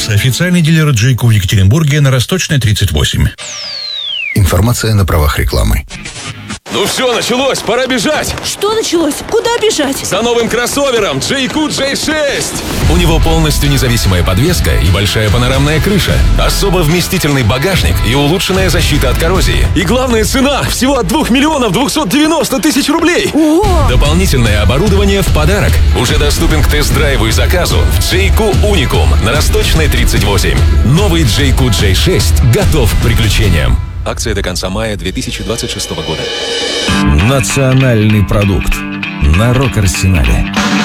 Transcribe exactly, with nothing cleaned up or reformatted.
Motors – официальный дилер Джейку в Екатеринбурге на Росточной, тридцать восемь. Информация на правах рекламы. Ну все, началось, пора бежать. Что началось? Куда бежать? За новым кроссовером Джейку джей шесть. У него полностью независимая подвеска и большая панорамная крыша, особо вместительный багажник и улучшенная защита от коррозии. И главная цена всего от двух миллионов двухсот девяноста тысяч рублей. Ого! Дополнительное оборудование в подарок. Уже доступен к тест-драйву и заказу в Джейку Уникум на Росточной, тридцать восемь. Новый Джейку джей шесть готов к приключениям. Акция до конца мая две тысячи двадцать шестого года. Национальный продукт на Рок-Арсенале.